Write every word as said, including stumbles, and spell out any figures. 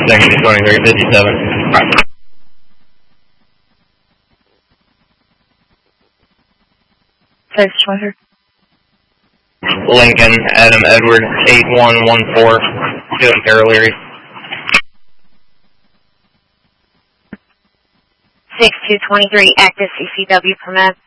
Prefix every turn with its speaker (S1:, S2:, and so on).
S1: six two three fifty-seven.
S2: six twenty-three.
S1: Lincoln, Adam Edward, eight one one four, doing Paraleary.
S2: six two twenty-three, active C C W permit.